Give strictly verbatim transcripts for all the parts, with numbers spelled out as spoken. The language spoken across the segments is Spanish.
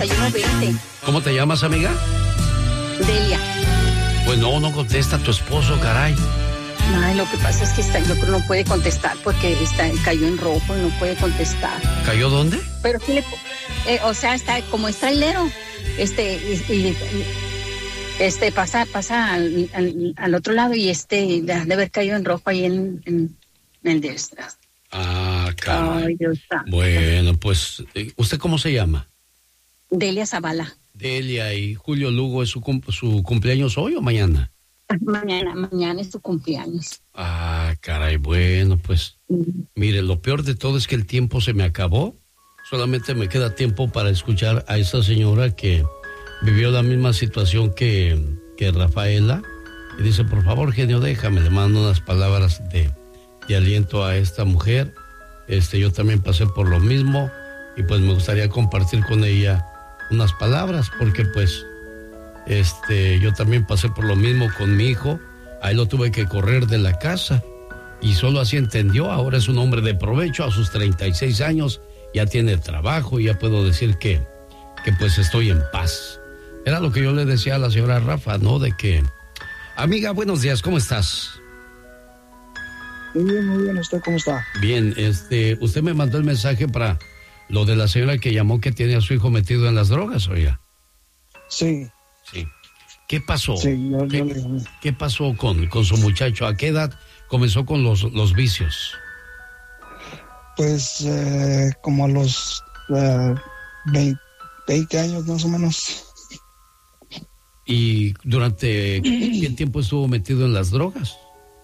sesenta y uno veinte. ¿Cómo te llamas, amiga? Delia. Pues no, no contesta tu esposo, caray. Ay, lo que pasa es que está, yo creo no puede contestar porque está, cayó en rojo y no puede contestar. ¿Cayó dónde? Pero sí le, eh, o sea, está como es trailero, este, y, y, este pasa, pasa al, al, al otro lado y este de haber caído en rojo ahí en, en, en el de estas. Ah, caray. Ay, Dios santo. Bueno, pues, ¿usted cómo se llama? Delia Zavala. Delia, y Julio Lugo, ¿es su, su cumpleaños hoy o mañana? Mañana, mañana es tu cumpleaños. Ah, caray, bueno, pues, uh-huh. Mire, lo peor de todo es que el tiempo se me acabó. Solamente me queda tiempo para escuchar a esa señora que vivió la misma situación que, que Rafaela. Y dice, por favor, genio, déjame, le mando unas palabras de, de aliento a esta mujer. Este, yo también pasé por lo mismo y pues me gustaría compartir con ella unas palabras, porque pues este, yo también pasé por lo mismo con mi hijo. A él lo tuve que correr de la casa y solo así entendió. Ahora es un hombre de provecho a sus treinta y seis años, ya tiene trabajo y ya puedo decir que, que pues estoy en paz. Era lo que yo le decía a la señora Rafa, ¿no? De que, amiga, buenos días, ¿cómo estás? Muy bien, muy bien, ¿usted cómo está? Bien, este, usted me mandó el mensaje para lo de la señora que llamó que tiene a su hijo metido en las drogas, oiga. Sí. Sí. ¿Qué pasó? Sí, yo, ¿Qué, yo le llamé. ¿Qué pasó con, con su muchacho? ¿A qué edad comenzó con los, los vicios? Pues eh, como a los uh, veinte, veinte años más o menos. ¿Y durante qué tiempo estuvo metido en las drogas?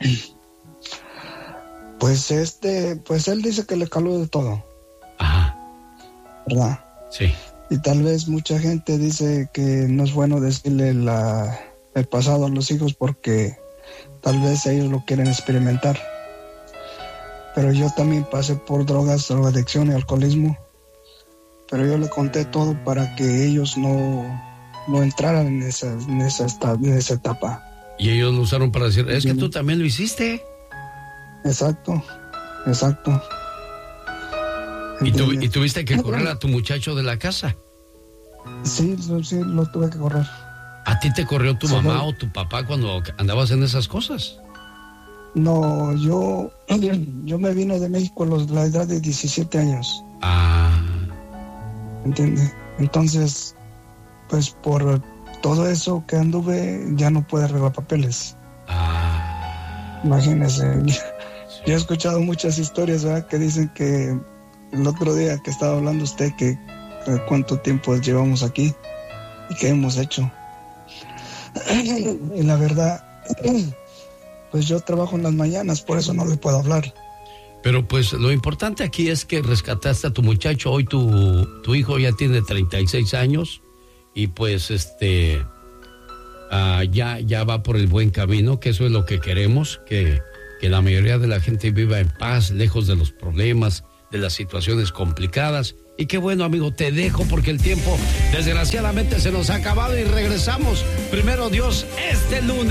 Pues este, pues él dice que le caló de todo. Ajá. ¿Verdad? Sí. Y tal vez mucha gente dice que no es bueno decirle la, el pasado a los hijos porque tal vez ellos lo quieren experimentar. Pero yo también pasé por drogas, drogadicción y alcoholismo. Pero yo le conté todo para que ellos no, no entraran en esa, en, esa, en esa etapa. Y ellos lo usaron para decir, es que tú también lo hiciste. Exacto, exacto. ¿Y, tu, ¿Y tuviste que correr a tu muchacho de la casa? Sí, sí, lo tuve que correr. ¿A ti te corrió tu sí, mamá no. o tu papá cuando andabas en esas cosas? No, yo, yo me vine de México a los, la edad de diecisiete años. Ah. ¿Entiendes? Entonces, pues por todo eso que anduve, ya no pude arreglar papeles. Ah. Imagínese. Sí. Yo he escuchado muchas historias, ¿verdad? Que dicen que el otro día que estaba hablando usted que, que cuánto tiempo llevamos aquí y qué hemos hecho. Y la verdad, pues yo trabajo en las mañanas, por eso no le puedo hablar. Pero pues lo importante aquí es que rescataste a tu muchacho. Hoy tu, tu hijo ya tiene treinta y seis años y pues este uh, ya, ya va por el buen camino, que eso es lo que queremos, que, que la mayoría de la gente viva en paz, lejos de los problemas, de las situaciones complicadas. Y qué bueno, amigo, te dejo porque el tiempo desgraciadamente se nos ha acabado y regresamos, primero Dios, este lunes.